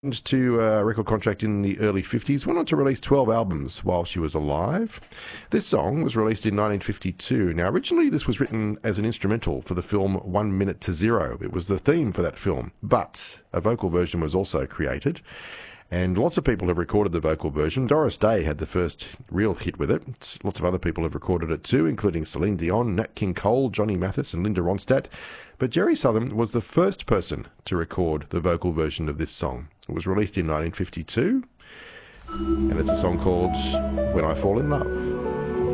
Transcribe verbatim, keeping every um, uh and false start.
To a record contract in the early fifties, went on to release twelve albums while she was alive. This song was released in nineteen fifty-two. Now, originally this was written as an instrumental for the film One Minute to Zero. It was the theme for that film, but a vocal version was also created, and lots of people have recorded the vocal version. Doris Day had the first real hit with it. Lots of other people have recorded it too, including Celine Dion, Nat King Cole, Johnny Mathis and Linda Ronstadt. But Jerry Southern was the first person to record the vocal version of this song. It was released in nineteen fifty-two, and it's a song called When I Fall in Love.